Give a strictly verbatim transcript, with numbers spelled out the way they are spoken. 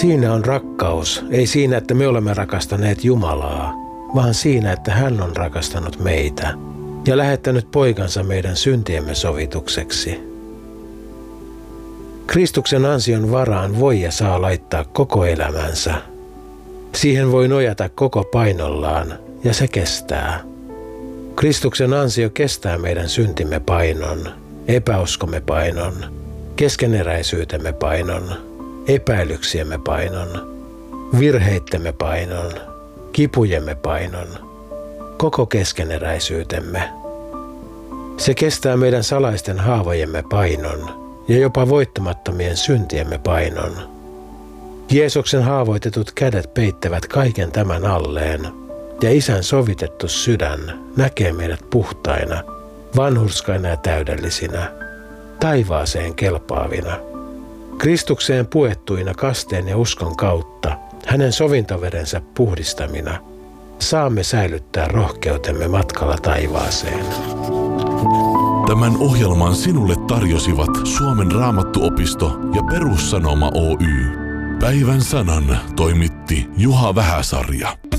Siinä on rakkaus, ei siinä, että me olemme rakastaneet Jumalaa, vaan siinä, että hän on rakastanut meitä ja lähettänyt poikansa meidän syntiemme sovitukseksi. Kristuksen ansion varaan voi ja saa laittaa koko elämänsä. Siihen voi nojata koko painollaan ja se kestää. Kristuksen ansio kestää meidän syntimme painon, epäuskomme painon, keskeneräisyytemme painon, epäilyksiemme painon, virheittemme painon, kipujemme painon, koko keskeneräisyytemme. Se kestää meidän salaisten haavojemme painon ja jopa voittamattomien syntiemme painon. Jeesuksen haavoitetut kädet peittävät kaiken tämän alleen, ja Isän sovitettu sydän näkee meidät puhtaina, vanhurskaina ja täydellisinä, taivaaseen kelpaavina. Kristukseen puettuina kasteen ja uskon kautta, hänen sovintoverensä puhdistamina, saamme säilyttää rohkeutemme matkalla taivaaseen. Tämän ohjelman sinulle tarjosivat Suomen Raamattuopisto ja Perussanoma Oy. Päivän sanan toimitti Juha Vähäsarja.